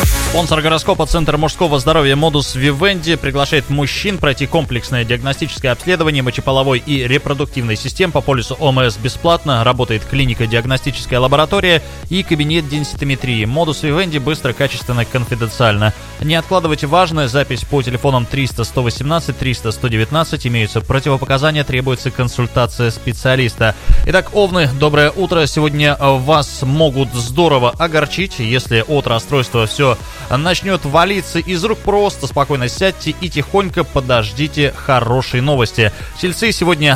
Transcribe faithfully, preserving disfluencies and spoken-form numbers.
Спонсор гороскопа Центр мужского здоровья Modus Vivendi приглашает мужчин пройти комплексное диагностическое обследование мочеполовой и репродуктивной систем по полису ОМС бесплатно. Работает клиника, диагностическая лаборатория и кабинет денситометрии. Modus Vivendi быстро, качественно, конфиденциально. Не откладывайте важное. Запись по телефонам триста сто восемнадцать триста сто девятнадцать. Имеются противопоказания, требуется консультация специалиста. Итак, овны, доброе утро. Сегодня вас могут здорово огорчить, если от расстройства все начнет валиться из рук. Просто спокойно сядьте и тихонько подождите хорошей новости. Тельцы, сегодня